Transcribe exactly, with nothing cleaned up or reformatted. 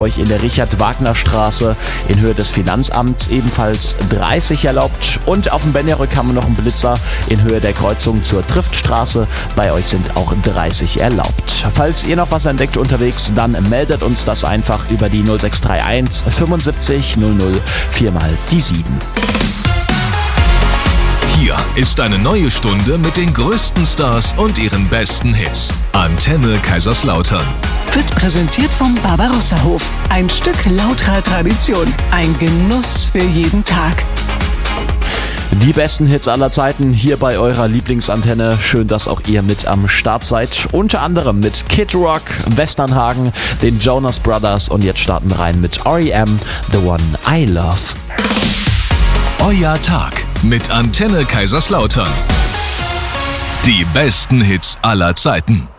Euch in der Richard-Wagner-Straße in Höhe des Finanzamts ebenfalls dreißig erlaubt. Und auf dem Benjarück haben wir noch einen Blitzer in Höhe der Kreuzung zur Triftstraße. Bei euch sind auch dreißig erlaubt. Falls ihr noch was entdeckt unterwegs, dann meldet uns das einfach über die null sechs drei eins fünfundsiebzig null null vier mal die sieben. Hier ist eine neue Stunde mit den größten Stars und ihren besten Hits. Antenne Kaiserslautern. Wird präsentiert vom Barbarossa-Hof. Ein Stück lauterer Tradition. Ein Genuss für jeden Tag. Die besten Hits aller Zeiten hier bei eurer Lieblingsantenne. Schön, dass auch ihr mit am Start seid. Unter anderem mit Kid Rock, Westernhagen, den Jonas Brothers und jetzt starten wir rein mit R E M, The One I Love. Euer Tag mit Antenne Kaiserslautern. Die besten Hits aller Zeiten.